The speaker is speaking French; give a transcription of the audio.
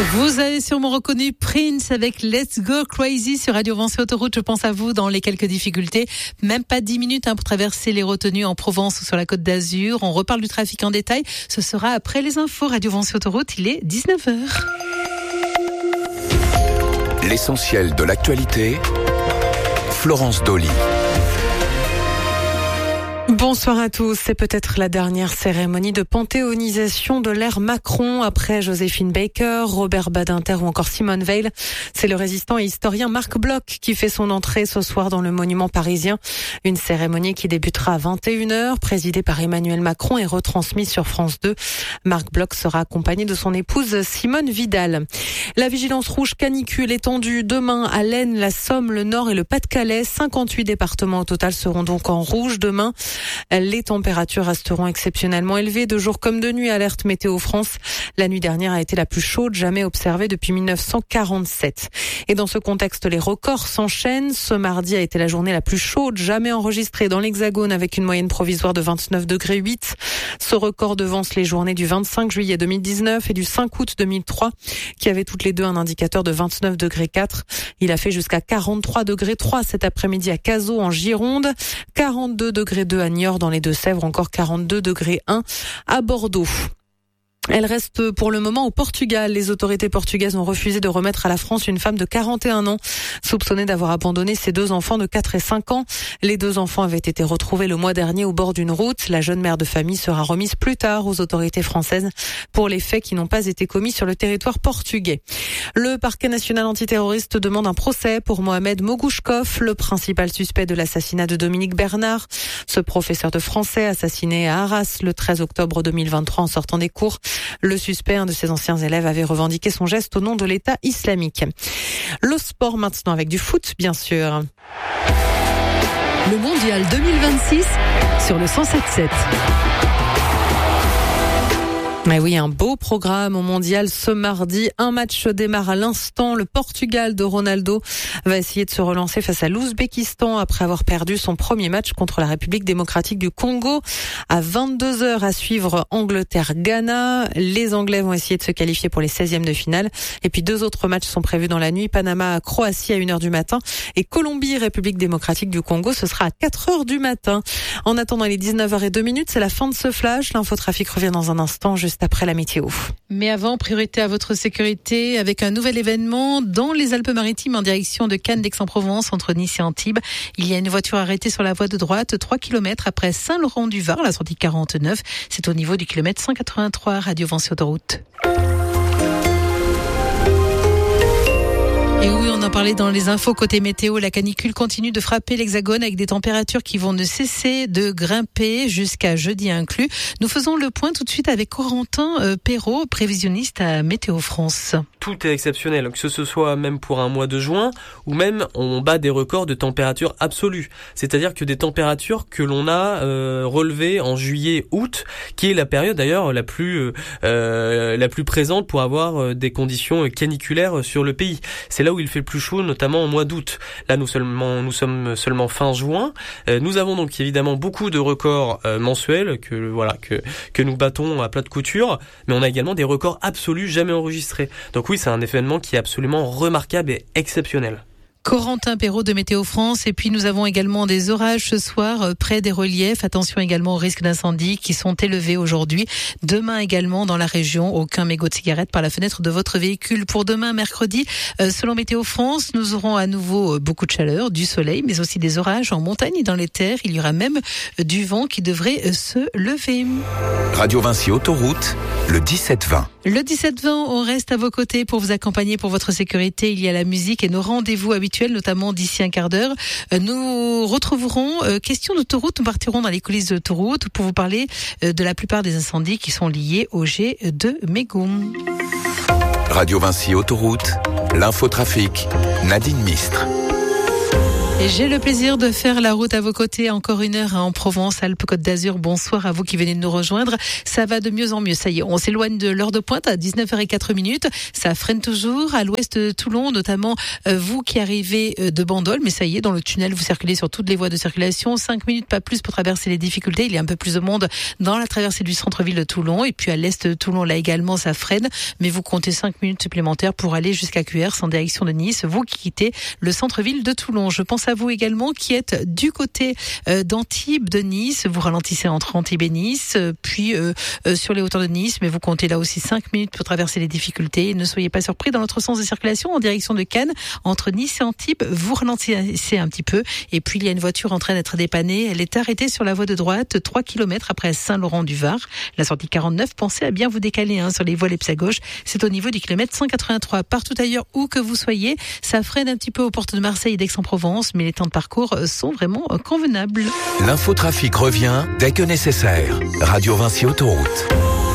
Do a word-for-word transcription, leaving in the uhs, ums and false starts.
Vous avez sûrement reconnu Prince avec Let's Go Crazy sur Radio Vinci Autoroute. Je pense à vous dans les quelques difficultés. Même pas dix minutes hein, pour traverser les retenues en Provence ou sur la Côte d'Azur. On reparle du trafic en détail. Ce sera après les infos. Radio Vinci Autoroute, il est dix-neuf heures. L'essentiel de l'actualité, Florence Dolly. Bonsoir à tous. C'est peut-être la dernière cérémonie de panthéonisation de l'ère Macron après Joséphine Baker, Robert Badinter ou encore Simone Veil. C'est le résistant et historien Marc Bloch qui fait son entrée ce soir dans le monument parisien. Une cérémonie qui débutera à vingt et une heures, présidée par Emmanuel Macron et retransmise sur France deux. Marc Bloch sera accompagné de son épouse Simone Vidal. La vigilance rouge canicule étendue demain à l'Aisne, la Somme, le Nord et le Pas-de-Calais. cinquante-huit départements au total seront donc en rouge demain. Les températures resteront exceptionnellement élevées de jour comme de nuit, alerte Météo France. La nuit dernière a été la plus chaude jamais observée depuis mille neuf cent quarante-sept. Et dans ce contexte, les records s'enchaînent. Ce mardi a été la journée la plus chaude jamais enregistrée dans l'Hexagone avec une moyenne provisoire de vingt-neuf degrés huit. Ce record devance les journées du vingt-cinq juillet deux mille dix-neuf et du cinq août deux mille trois qui avaient toutes les deux un indicateur de vingt-neuf degrés quatre. Il a fait jusqu'à quarante-trois degrés trois cet après-midi à Cazaux en Gironde, quarante-deux degrés deux à Niort dans les Deux-Sèvres, encore quarante-deux degrés un à Bordeaux. Elle reste pour le moment au Portugal. Les autorités portugaises ont refusé de remettre à la France une femme de quarante et un ans, soupçonnée d'avoir abandonné ses deux enfants de quatre et cinq ans. Les deux enfants avaient été retrouvés le mois dernier au bord d'une route. La jeune mère de famille sera remise plus tard aux autorités françaises pour les faits qui n'ont pas été commis sur le territoire portugais. Le parquet national antiterroriste demande un procès pour Mohamed Mogouchkov, le principal suspect de l'assassinat de Dominique Bernard. Ce professeur de français assassiné à Arras le treize octobre deux mille vingt-trois en sortant des cours. Le suspect, un de ses anciens élèves, avait revendiqué son geste au nom de l'État islamique. Le sport maintenant avec du foot, bien sûr. Le mondial deux mille vingt-six sur le cent sept sept. Mais oui, un beau programme au mondial ce mardi. Un match démarre à l'instant. Le Portugal de Ronaldo va essayer de se relancer face à l'Ouzbékistan après avoir perdu son premier match contre la République démocratique du Congo. À vingt-deux heures à suivre Angleterre-Ghana. Les Anglais vont essayer de se qualifier pour les seizièmes de finale. Et puis deux autres matchs sont prévus dans la nuit. Panama-Croatie à une heure du matin et Colombie-République démocratique du Congo. Ce sera à quatre heures du matin. En attendant les dix-neuf heures deux, c'est la fin de ce flash. L'infotrafic revient dans un instant, juste après la météo. Mais avant, priorité à votre sécurité avec un nouvel événement dans les Alpes-Maritimes en direction de Cannes d'Aix-en-Provence entre Nice et Antibes. Il y a une voiture arrêtée sur la voie de droite, trois kilomètres après Saint-Laurent-du-Var, la sortie quarante-neuf. C'est au niveau du kilomètre cent quatre-vingt-trois, Radio Vinci Autoroute. Et oui, on en parlait dans les infos côté météo. La canicule continue de frapper l'Hexagone avec des températures qui vont ne cesser de grimper jusqu'à jeudi inclus. Nous faisons le point tout de suite avec Corentin euh, Perrault, prévisionniste à Météo France. Tout est exceptionnel, que ce soit même pour un mois de juin ou même on bat des records de température absolue. C'est-à-dire que des températures que l'on a euh, relevées en juillet-août, qui est la période d'ailleurs la plus euh, la plus présente pour avoir des conditions caniculaires sur le pays. C'est là où il fait le plus chaud, notamment au mois d'août. Là, nous seulement, nous sommes seulement fin juin. Euh, nous avons donc évidemment beaucoup de records euh, mensuels que voilà que que nous battons à plat de couture, mais on a également des records absolus jamais enregistrés. Donc oui, c'est un événement qui est absolument remarquable et exceptionnel. Corentin Perrault de Météo France. Et puis nous avons également des orages ce soir près des reliefs. Attention également au risque d'incendie qui sont élevés aujourd'hui. Demain également dans la région, aucun mégot de cigarette par la fenêtre de votre véhicule. Pour demain, mercredi, euh, selon Météo France, nous aurons à nouveau beaucoup de chaleur, du soleil, mais aussi des orages en montagne et dans les terres. Il y aura même du vent qui devrait se lever. Radio Vinci Autoroute, le dix-sept vingt. Le dix-sept vingt, on reste à vos côtés pour vous accompagner pour votre sécurité. Il y a la musique et nos rendez-vous habituels, notamment d'ici un quart d'heure. Nous retrouverons euh, question d'autoroute. Nous partirons dans les coulisses de l'autoroute pour vous parler euh, de la plupart des incendies qui sont liés au jet de mégots. Radio Vinci Autoroute, l'infotrafic, Nadine Mistre. Et j'ai le plaisir de faire la route à vos côtés encore une heure en Provence, Alpes-Côte d'Azur. Bonsoir à vous qui venez de nous rejoindre. Ça va de mieux en mieux. Ça y est, on s'éloigne de l'heure de pointe à dix-neuf heures quatre minutes. Ça freine toujours à l'ouest de Toulon, notamment euh, vous qui arrivez euh, de Bandol. Mais ça y est, dans le tunnel, vous circulez sur toutes les voies de circulation. Cinq minutes, pas plus pour traverser les difficultés. Il y a un peu plus de monde dans la traversée du centre-ville de Toulon. Et puis à l'est de Toulon, là également, ça freine. Mais vous comptez cinq minutes supplémentaires pour aller jusqu'à Cuers en direction de Nice. Vous qui quittez le centre-ville de Toulon. Je pense à vous également qui êtes du côté euh, d'Antibes, de Nice. Vous ralentissez entre Antibes et Nice, euh, puis euh, euh, sur les hauteurs de Nice, mais vous comptez là aussi cinq minutes pour traverser les difficultés. Ne soyez pas surpris dans l'autre sens de circulation en direction de Cannes, entre Nice et Antibes. Vous ralentissez un petit peu. Et puis il y a une voiture en train d'être dépannée. Elle est arrêtée sur la voie de droite, trois kilomètres après Saint-Laurent-du-Var. La sortie quarante-neuf, pensez à bien vous décaler hein, sur les voies Lepsa gauche. C'est au niveau du kilomètre cent quatre-vingt-trois. Partout ailleurs, où que vous soyez, ça freine un petit peu aux portes de Marseille et d'Aix-en-Provence, mais les temps de parcours sont vraiment convenables. L'infotrafic revient dès que nécessaire. Radio Vinci Autoroute.